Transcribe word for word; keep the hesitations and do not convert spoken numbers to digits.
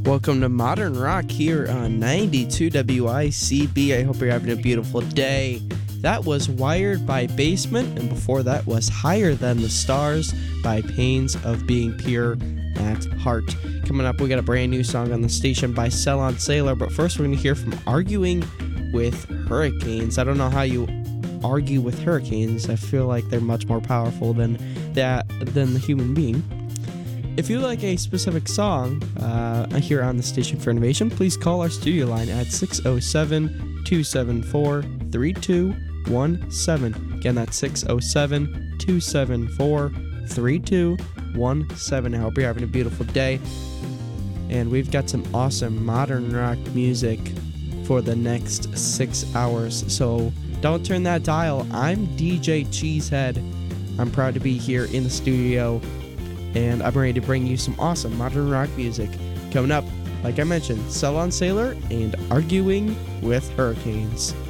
Welcome to Modern Rock here on ninety-two W I C B. I hope you're having a beautiful day. That was Wired by Basement, and before that was Higher Than the Stars by Pains of Being Pure at Heart. Coming up, we got a brand new song on the station by Cell on Sailor, but first we're going to hear from Arguing with Hurricanes. I don't know how you argue with hurricanes. I feel like they're much more powerful than that than the human being. If you like a specific song uh, here on the Station for Innovation, please call our studio line at six oh seven, two seven four, three two one seven. Again, that's six oh seven, two seven four, three two one seven. I hope you're having a beautiful day. And we've got some awesome modern rock music for the next six hours. So don't turn that dial. I'm D J Cheesehead. I'm proud to be here in the studio, and I'm ready to bring you some awesome modern rock music. Coming up, like I mentioned, Cell on Sailor and Arguing with Hurricanes.